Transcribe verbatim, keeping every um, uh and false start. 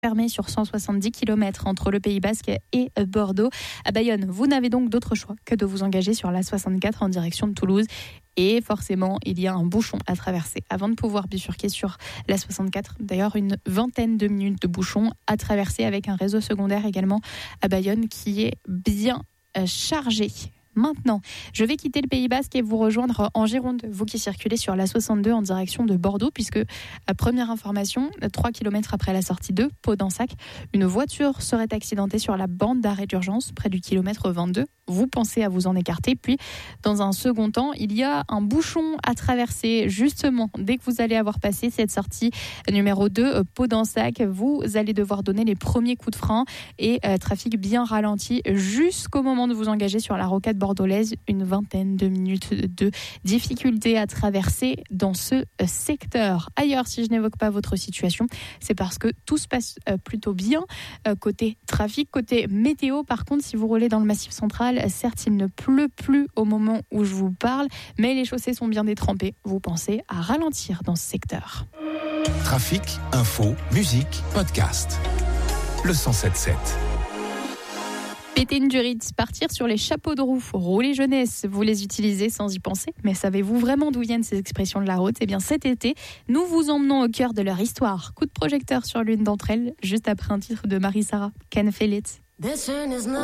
fermé sur cent soixante-dix kilomètres entre le Pays Basque et Bordeaux. À Bayonne, vous n'avez donc d'autre choix que de vous engager sur l'A soixante-quatre en direction de Toulouse. Et forcément, il y a un bouchon à traverser avant de pouvoir bifurquer sur l'A soixante-quatre. D'ailleurs, une vingtaine de minutes de bouchon à traverser avec un réseau secondaire également à Bayonne qui est bien chargé. Maintenant, je vais quitter le Pays Basque et vous rejoindre en Gironde, vous qui circulez sur l'A soixante-deux en direction de Bordeaux, puisque, à première information, trois kilomètres après la sortie de Pau-d'Ensac, une voiture serait accidentée sur la bande d'arrêt d'urgence, près du kilomètre vingt-deux. Vous pensez à vous en écarter, puis, dans un second temps, il y a un bouchon à traverser, justement, dès que vous allez avoir passé cette sortie numéro deux, Pau-d'Ensac, vous allez devoir donner les premiers coups de frein et euh, trafic bien ralenti jusqu'au moment de vous engager sur la rocade bordelaise, une vingtaine de minutes de difficulté à traverser dans ce secteur. Ailleurs, si je n'évoque pas votre situation, c'est parce que tout se passe plutôt bien côté trafic, côté météo. Par contre, si vous roulez dans le Massif central, certes, il ne pleut plus au moment où je vous parle, mais les chaussées sont bien détrempées. Vous pensez à ralentir dans ce secteur. Trafic, info, musique, podcast. Le cent sept sept. Péter une durite, partir sur les chapeaux de roue, rouler jeunesse, vous les utilisez sans y penser. Mais savez-vous vraiment d'où viennent ces expressions de la route ? Eh bien cet été, nous vous emmenons au cœur de leur histoire. Coup de projecteur sur l'une d'entre elles, juste après un titre de Marie Sarah, Can Feel It.